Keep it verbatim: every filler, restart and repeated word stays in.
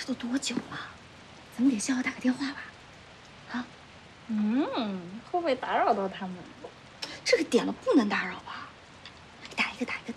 这都多久了？咱们给逍遥打个电话吧。啊？ 嗯，会不会打扰到他们？ 这个点了不能打扰吧？打一个，打一个。